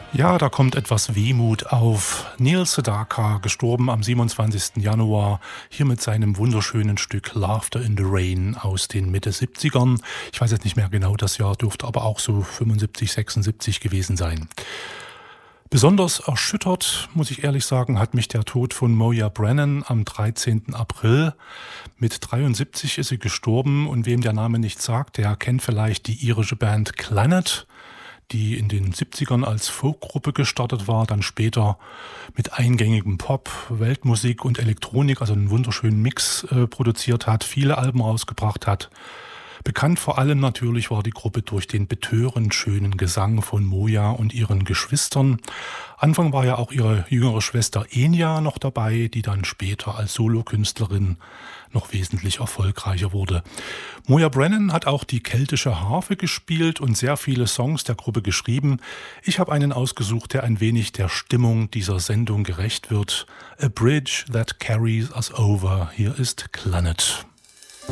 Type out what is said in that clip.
Ja, da kommt etwas Wehmut auf. Neil Sedaka, gestorben am 27. Januar, hier mit seinem wunderschönen Stück Laughter in the Rain aus den Mitte-70ern. Ich weiß jetzt nicht mehr genau das Jahr, dürfte aber auch so 75, 76 gewesen sein. Besonders erschüttert, muss ich ehrlich sagen, hat mich der Tod von Moya Brennan am 13. April. Mit 73 ist sie gestorben und wem der Name nicht sagt, der kennt vielleicht die irische Band Clannad, die in den 70ern als Folkgruppe gestartet war, dann später mit eingängigem Pop, Weltmusik und Elektronik, also einen wunderschönen Mix produziert hat, viele Alben rausgebracht hat. Bekannt vor allem natürlich war die Gruppe durch den betörend schönen Gesang von Moya und ihren Geschwistern. Anfang war ja auch ihre jüngere Schwester Enya noch dabei, die dann später als Solokünstlerin noch wesentlich erfolgreicher wurde. Moya Brennan hat auch die keltische Harfe gespielt und sehr viele Songs der Gruppe geschrieben. Ich habe einen ausgesucht, der ein wenig der Stimmung dieser Sendung gerecht wird. A Bridge That Carries Us Over. Hier ist Clannad.